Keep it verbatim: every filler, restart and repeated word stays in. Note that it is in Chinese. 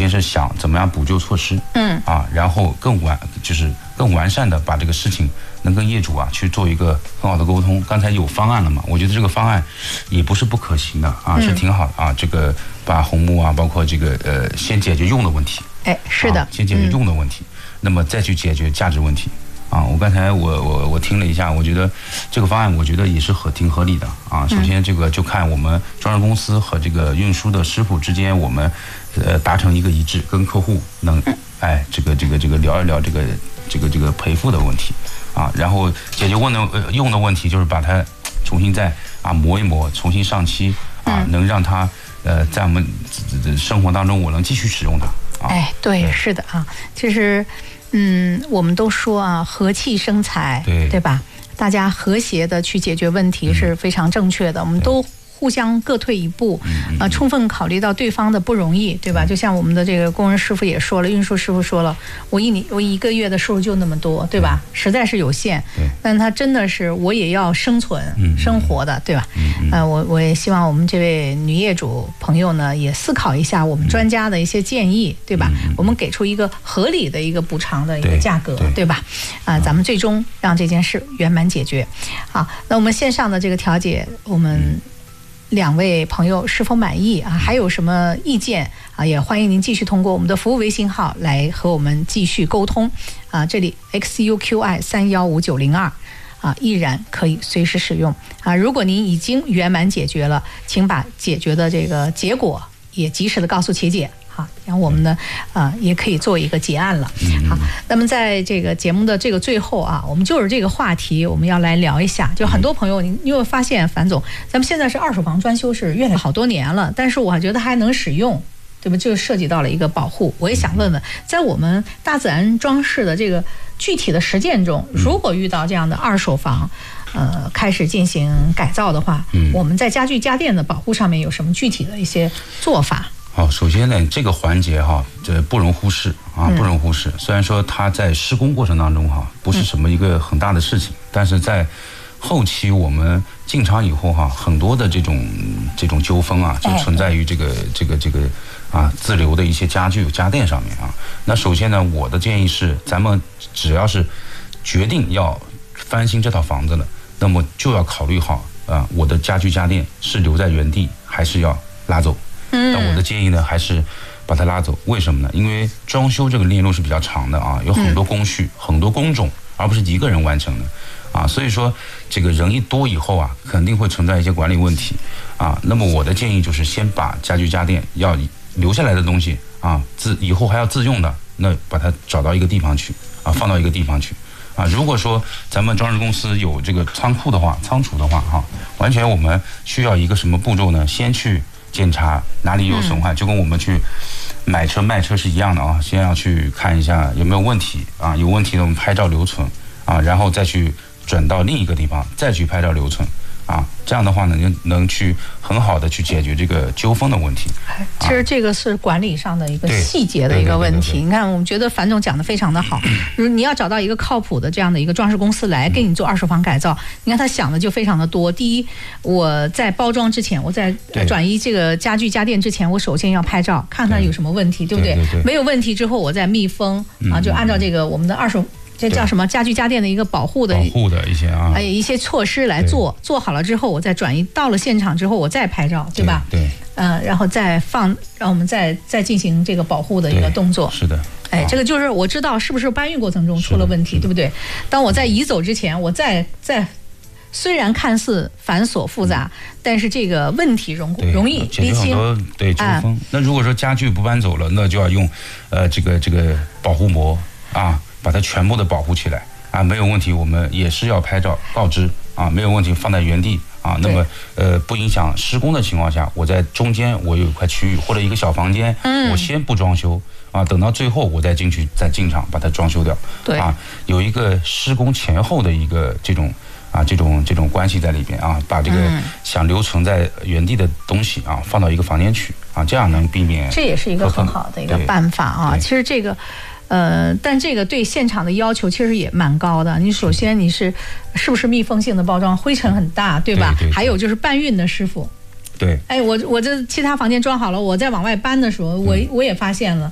先是想怎么样补救措施， 嗯啊，然后更完就是更完善的把这个事情能跟业主啊去做一个很好的沟通。刚才有方案了嘛？我觉得这个方案也不是不可行的啊，是挺好的啊。这个把红木啊，包括这个呃，先解决用的问题， 哎，是的， 啊、先解决用的问题，嗯、那么再去解决价值问题。啊，我刚才我我我听了一下，我觉得这个方案我觉得也是合挺合理的啊。首先这个就看我们装饰公司和这个运输的师傅之间，我们呃达成一个一致，跟客户能哎这个这个这个聊一聊这个这个这个赔付的问题啊，然后解决问的呃用的问题，就是把它重新再啊磨一磨，重新上漆啊，能让它呃在我们生活当中我能继续使用它啊。 哎，对，是的啊，其实。嗯，我们都说啊，和气生财， 对对吧？大家和谐的去解决问题是非常正确的。嗯、我们都互相各退一步， 嗯、 呃，充分考虑到对方的不容易，对吧？嗯、就像我们的这个工人师傅也说了，运输师傅说了，我一年我一个月的收入就那么多，对吧？实在是有限，但他真的是我也要生存、嗯、生活的，对吧？ 嗯、 呃，我我也希望我们这位女业主朋友呢，也思考一下我们专家的一些建议，对吧？ 嗯、 我们给出一个合理的一个补偿的一个价格， 对, 对, 对吧？啊、呃，咱们最终让这件事圆满解决。好，那我们线上的这个调解，我们。嗯两位朋友是否满意啊？还有什么意见啊？也欢迎您继续通过我们的服务微信号来和我们继续沟通啊。这里 X U Q I 三一五九零二啊，依然可以随时使用啊。如果您已经圆满解决了，请把解决的这个结果也及时的告诉琪姐。好，然后我们呢，啊、呃，也可以做一个结案了。好，那么在这个节目的这个最后啊，我们就是这个话题，我们要来聊一下。就很多朋友，你你有发现，樊总，咱们现在是二手房装修是越来越好多年了，但是我觉得还能使用，对吧？就涉及到了一个保护。我也想问问，在我们大自然装饰的这个具体的实践中，如果遇到这样的二手房，呃，开始进行改造的话，我们在家具家电的保护上面有什么具体的一些做法？ 好，首先呢，这个环节哈，这不容忽视啊，不容忽视。虽然说它在施工过程当中哈，不是什么一个很大的事情，但是在后期我们进场以后哈，很多的这种这种纠纷啊，就存在于这个这个这个啊自留的一些家具家电上面啊。那首先呢，我的建议是，咱们只要是决定要翻新这套房子了，那么就要考虑好啊，我的家具家电是留在原地，还是要拉走。那我的建议呢，还是把它拉走。为什么呢？因为装修这个链路是比较长的啊，有很多工序、很多工种，而不是一个人完成的啊。所以说，这个人一多以后啊，肯定会存在一些管理问题啊。那么我的建议就是，先把家具家电要留下来的东西啊，自以后还要自用的，那把它找到一个地方去啊，放到一个地方去啊。如果说咱们装饰公司有这个仓库的话、仓储的话哈、啊，完全我们需要一个什么步骤呢？先去检查哪里有损坏，就跟我们去买车卖车是一样的啊，先要去看一下有没有问题啊，有问题的我们拍照留存啊，然后再去转到另一个地方再去拍照留存啊，这样的话呢，能能去很好的去解决这个纠纷的问题。 其实这个是管理上的一个细节的一个问题。你看，我们觉得樊总讲的非常的好。如你要找到一个靠谱的这样的一个装饰公司来给你做二手房改造，你看他想的就非常的多。第一，我在包装之前，我在转移这个家具家电之前，我首先要拍照，看看有什么问题，对不对？没有问题之后，我再密封啊，就按照这个我们的二手。这叫什么？家具家电的一个保护的保护的一些啊， 哎，一些措施来做，做好了之后，我再转移到了现场之后，我再拍照，对吧？ 对，对呃，然后再放，让我们再再进行这个保护的一个动作。 是的， 哎，这个就是我知道是不是搬运过程中出了问题，对不对？当我在移走之前，我再再。虽然看似繁琐复杂，但是这个问题容容易厘清。 很多对纠纷、啊。那如果说家具不搬走了，那就要用呃这个这个保护膜啊，把它全部的保护起来啊，没有问题，我们也是要拍照告知啊，没有问题放在原地啊。那么呃不影响施工的情况下，我在中间我有一块区域或者一个小房间，嗯，我先不装修。啊，等到最后我再进去再进场把它装修掉。 对啊，有一个施工前后的一个这种啊这种这种关系在里边啊，把这个想留存在原地的东西啊放到一个房间去啊，这样能避免。 这也是一个很好的一个办法啊。其实这个。呃，但这个对现场的要求其实也蛮高的。你首先你是是不是密封性的包装，灰尘很大，对吧？ 对对对， 还有就是搬运的师傅。 对， 哎，我我这其他房间装好了，我再往外搬的时候，我我也发现了，